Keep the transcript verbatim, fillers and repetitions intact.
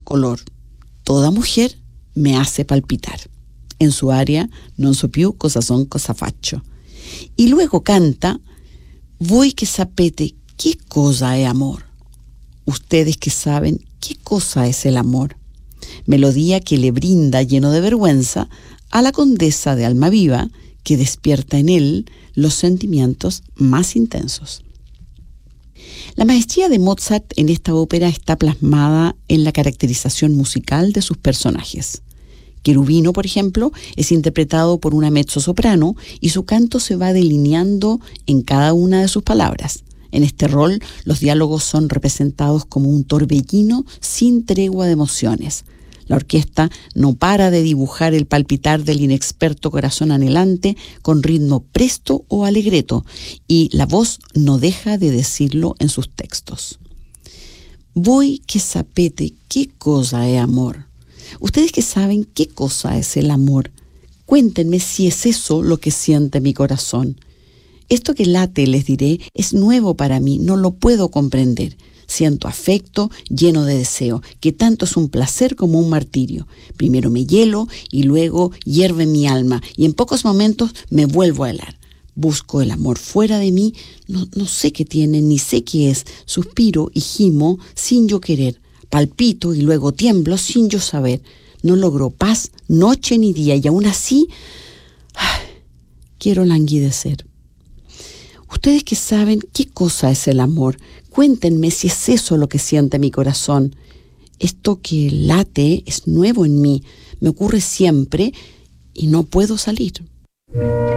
color. Toda mujer me hace palpitar. En su área, non so più cosa son, cosa faccio. Y luego canta, voi che sapete qué cosa es amor. Ustedes que saben qué cosa es el amor. Melodía que le brinda, lleno de vergüenza, a la condesa de Almaviva, que despierta en él los sentimientos más intensos. La maestría de Mozart en esta ópera está plasmada en la caracterización musical de sus personajes. Cherubino, por ejemplo, es interpretado por una mezzosoprano y su canto se va delineando en cada una de sus palabras. En este rol, los diálogos son representados como un torbellino sin tregua de emociones. La orquesta no para de dibujar el palpitar del inexperto corazón anhelante con ritmo presto o alegreto, y la voz no deja de decirlo en sus textos. Voi che sapete qué cosa es amor. Ustedes que saben qué cosa es el amor, cuéntenme si es eso lo que siente mi corazón. Esto que late, les diré, es nuevo para mí, no lo puedo comprender. Siento afecto lleno de deseo, que tanto es un placer como un martirio. Primero me hielo y luego hierve mi alma, y en pocos momentos me vuelvo a helar. Busco el amor fuera de mí, no, no sé qué tiene, ni sé qué es. Suspiro y gimo sin yo querer. Palpito y luego tiemblo sin yo saber. No logro paz noche ni día, y aún así ay, quiero languidecer. Ustedes que saben qué cosa es el amor, cuéntenme si es eso lo que siente mi corazón. Esto que late es nuevo en mí, me ocurre siempre y no puedo salir.